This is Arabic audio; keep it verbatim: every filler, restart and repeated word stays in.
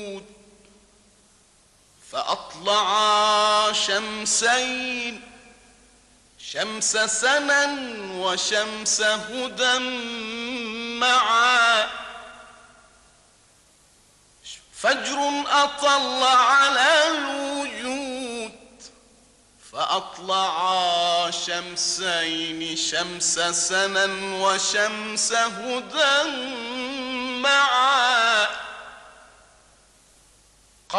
فأطلعا شمسين، شمس سنا وشمس هدى معا. فجر أطل على الوجود فأطلعا شمسين، شمس سنا وشمس هدى معا.